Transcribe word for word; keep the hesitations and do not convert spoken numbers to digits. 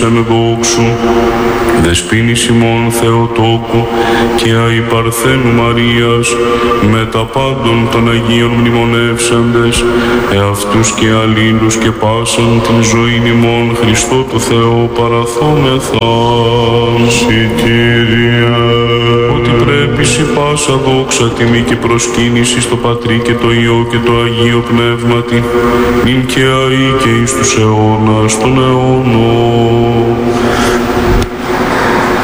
εν δόξου, δεσποίνης ημών Θεοτόκου και αη Παρθένου Μαρίας, με τα πάντων των Αγίων μνημονεύσαντες, εαυτούς και αλλήλους και πάσαν την ζωήν ημών Χριστό του Θεό παραθόμεθα. Συ Κύριε, ότι πρέπει σοι πάσα δόξα τιμή και προσκύνηση στο Πατρί και το Υιό και το Αγίο Πνεύματι, νυν και αεί και εις τους αιώνας των αιώνων.